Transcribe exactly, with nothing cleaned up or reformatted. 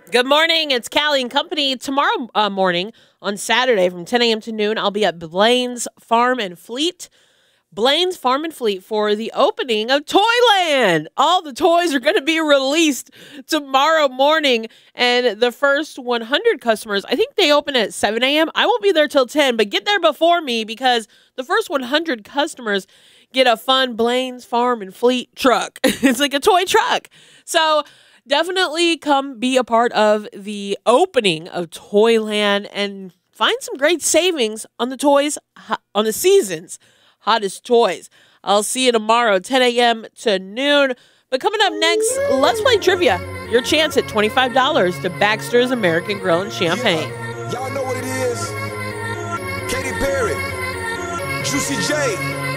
Good morning. It's Callie and Company. Tomorrow uh, morning on Saturday from ten a.m. to noon, I'll be at Blaine's Farm and Fleet. Blaine's Farm and Fleet for the opening of Toyland. All the toys are going to be released tomorrow morning. And the first one hundred customers, I think they open at seven a.m. I won't be there till ten, but get there before me because the first one hundred customers get a fun Blaine's Farm and Fleet truck. It's like a toy truck. So definitely come be a part of the opening of Toyland and find some great savings on the toys, on the season's hottest toys. I'll see you tomorrow, ten a.m. to noon. But coming up next, let's play trivia. Your chance at twenty-five dollars to Baxter's American Grill and Champagne. Y'all know what it is. Katy Perry, Juicy J.